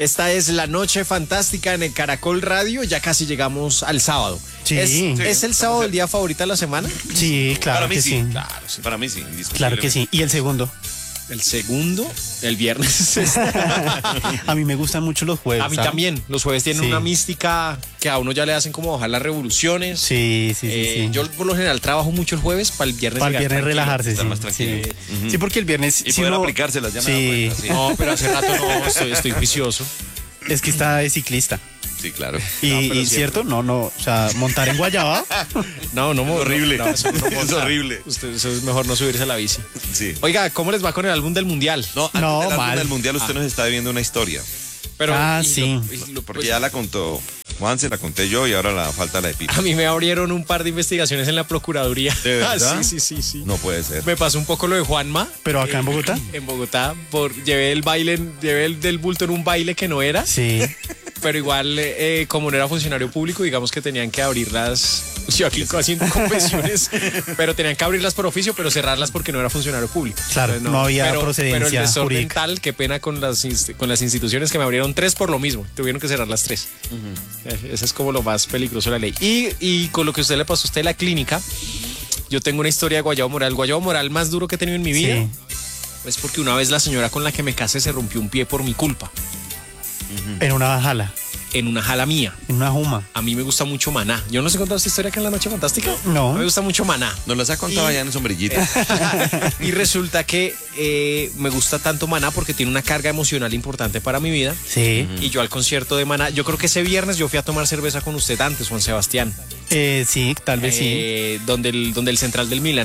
Esta es la noche fantástica en el Caracol Radio. Ya casi llegamos al sábado. Sí. ¿Es el sábado el día favorito de la semana? Sí, claro Para mí que sí. Claro, sí. Para mí sí. Claro que sí. ¿Y el segundo? El segundo, el viernes. A mí me gustan mucho los jueves. A mí ¿sabes? también. Los jueves tienen Sí. una mística que a uno ya le hacen como bajar las revoluciones. Sí. Yo por lo general trabajo mucho el jueves para el viernes. Para el llegar viernes tranquilo. relajarse, estar sí. más tranquilo. Sí. Sí, porque el viernes... Y si poder uno- aplicárselas, ya me Sí. he dado cuenta, No, pero hace rato no, estoy juicioso. Es que está de ciclista. Sí, claro. Y, No, pero y cierto, no, o sea, montar en Guayaba. No, horrible. No, eso no Es monta. horrible. Eso es mejor no subirse a la bici. Sí. Oiga, ¿cómo les va con el álbum del Mundial? No, antes No, del álbum mal. del Mundial usted nos está viendo una historia. Pero, Sí. Porque ya la contó Juan, se la conté yo y ahora la falta la de Pipa. A mí me abrieron un par de investigaciones en la Procuraduría. ¿De verdad? Sí. No puede ser. Me pasó un poco lo de Juanma. Pero acá en Bogotá. En Bogotá, llevé el del bulto en un baile que no era, Sí. pero igual, como no era funcionario público, digamos que tenían que abrirlas. Yo aquí haciendo confesiones, pero tenían que abrirlas por oficio, pero cerrarlas porque no era funcionario público. Claro, no había procedencia Pero el desorden jurídica. tal, qué pena con las instituciones que me abrieron 3 por lo mismo. Tuvieron que cerrar las 3. Ese es como lo más peligroso de la ley. Y con lo que usted le pasó a usted en la clínica, yo tengo una historia de guayabo moral. El guayabo moral más duro que he tenido en mi vida. Sí. Es porque una vez la señora con la que me casé se rompió un pie por mi culpa, En una jala, en una jala mía. en una juma. A mí me gusta mucho Maná. Yo no sé contar esta historia acá en La Noche Fantástica. No. A mí me gusta mucho Maná. Nos las ha contado allá en sombrillita. Y resulta que me gusta tanto Maná porque tiene una carga emocional importante para mi vida. Sí. Y yo al concierto de Maná, yo creo que ese viernes yo fui a tomar cerveza con usted antes, Juan Sebastián. Sí, tal vez sí. Donde el central del Milan.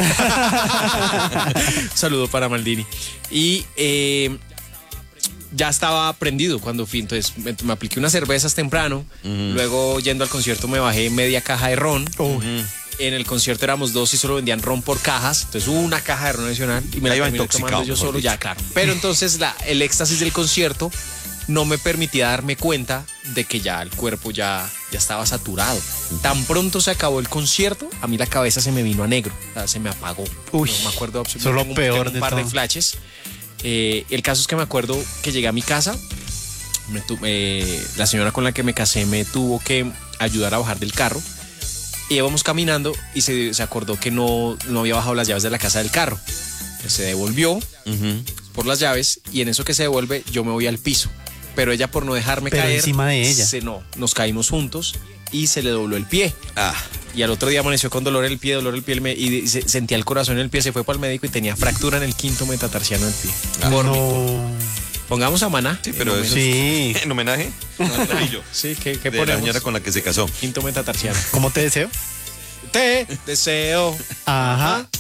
Saludo para Maldini. Y ya estaba prendido cuando fui, entonces me apliqué unas cervezas temprano, luego yendo al concierto me bajé media caja de ron. En el concierto éramos 2 y solo vendían ron por cajas, entonces hubo una caja de ron adicional y me la Ahí va terminé intoxicado, tomando yo mejor solo, dicho. ya claro. Pero entonces el éxtasis del concierto no me permitía darme cuenta de que ya el cuerpo ya estaba saturado. Tan pronto se acabó el concierto, a mí la cabeza se me vino a negro, o sea, se me apagó. Uy, No me acuerdo eso es lo absolutamente. peor Tengo un de par de todo. flashes. El caso es que me acuerdo que llegué a mi casa, la señora con la que me casé me tuvo que ayudar a bajar del carro. Y íbamos caminando y se acordó que no había bajado las llaves de la casa del carro. Se devolvió por las llaves y en eso que se devuelve yo me voy al piso. Pero ella, por no dejarme Pero caer, encima de ella. nos caímos juntos y se le dobló el pie. Ah, Y al otro día amaneció con dolor en el pie, y sentía el corazón en el pie, se fue para el médico y tenía fractura en el 5º metatarsiano del pie. No. Pongamos a Maná. sí, pero eso Sí. es en homenaje Sí, ¿qué de la ponemos? señora con la que se casó. 5º metatarsiano. ¿Cómo te deseo? Te deseo. Ajá.